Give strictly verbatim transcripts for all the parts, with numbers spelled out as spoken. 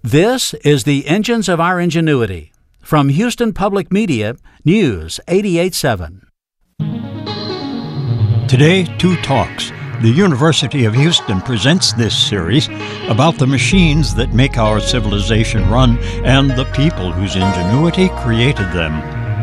This is the Engines of Our Ingenuity. From Houston Public Media, News eighty-eight point seven. Today, Two Talks. The University of Houston presents this series about the machines that make our civilization run and the people whose ingenuity created them.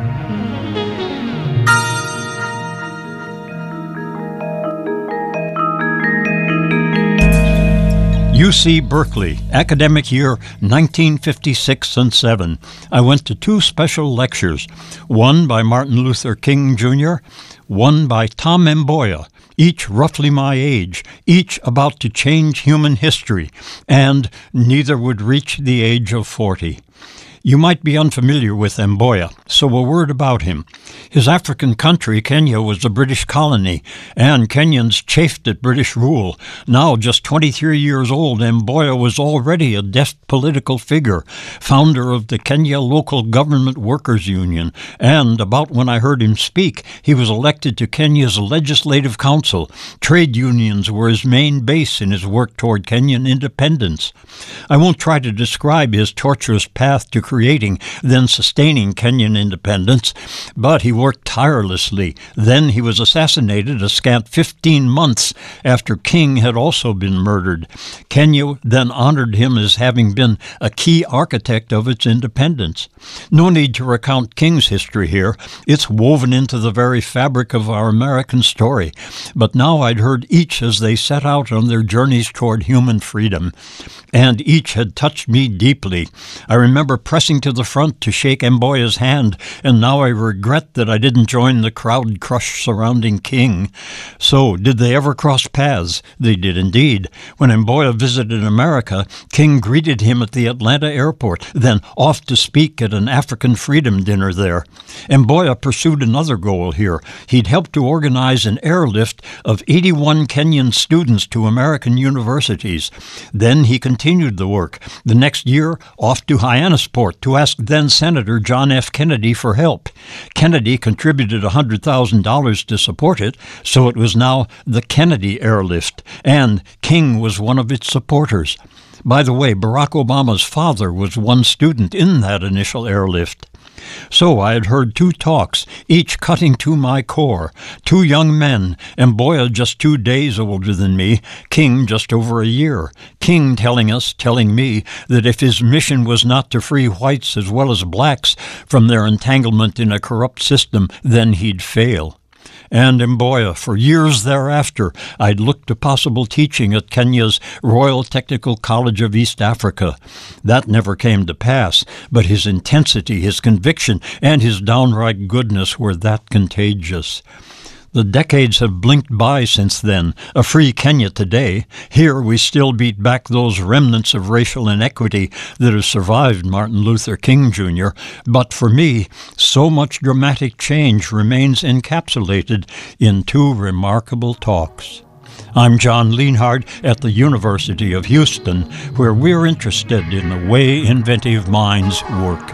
U C Berkeley, academic year nineteen fifty-six and seven. I went to two special lectures, one by Martin Luther King Junior, one by Tom Mboya, each roughly my age, each about to change human history, and neither would reach the age of forty. You might be unfamiliar with Mboya, so a word about him. His African country, Kenya, was a British colony, and Kenyans chafed at British rule. Now, just twenty-three years old, Mboya was already a deft political figure, founder of the Kenya Local Government Workers Union, and about when I heard him speak, he was elected to Kenya's Legislative Council. Trade unions were his main base in his work toward Kenyan independence. I won't try to describe his tortuous path to creating, then sustaining Kenyan independence, but he worked tirelessly. Then he was assassinated a scant fifteen months after King had also been murdered. Kenya then honored him as having been a key architect of its independence. No need to recount King's history here. It's woven into the very fabric of our American story. But now I'd heard each as they set out on their journeys toward human freedom, and each had touched me deeply. I remember pressing to the front to shake Mboya's hand, and now I regret that I didn't join the crowd crush surrounding King. So, did they ever cross paths? They did indeed. When Mboya visited America, King greeted him at the Atlanta airport, then off to speak at an African freedom dinner there. Mboya pursued another goal here. He'd helped to organize an airlift of eighty-one Kenyan students to American universities. Then he continued the work. The next year, off to Hyannisport to ask then-Senator John F. Kennedy for help. Kennedy contributed one hundred thousand dollars to support it, so it was now the Kennedy Airlift, and King was one of its supporters. By the way, Barack Obama's father was one student in that initial airlift. So I had heard two talks, each cutting to my core. Two young men, Mboya just two days older than me, King just over a year. King telling us, telling me, that if his mission was not to free whites as well as blacks from their entanglement in a corrupt system, then he'd fail. And Mboya, for years thereafter, I'd looked to possible teaching at Kenya's Royal Technical College of East Africa. That never came to pass, but his intensity, his conviction, and his downright goodness were that contagious. The decades have blinked by since then, a free Kenya today. Here we still beat back those remnants of racial inequity that have survived Martin Luther King Junior But for me, so much dramatic change remains encapsulated in two remarkable talks. I'm John Lienhard at the University of Houston, where we're interested in the way inventive minds work.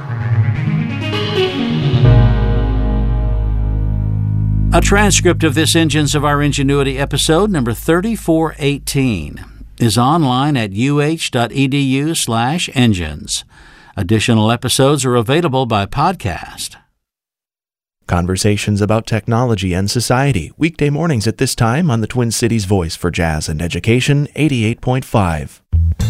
A transcript of this Engines of Our Ingenuity episode, number thirty-four eighteen, is online at uh.edu slash engines. Additional episodes are available by podcast. Conversations about technology and society, weekday mornings at this time on the Twin Cities Voice for Jazz and Education, eighty-eight point five.